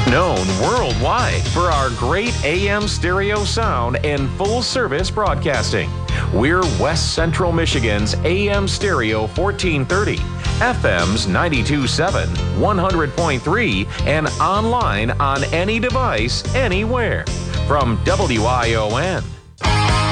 Known worldwide for our great AM stereo sound and full-service broadcasting. We're West Central Michigan's AM stereo 1430, FM's 92.7, 100.3, and online on any device, anywhere. From WION,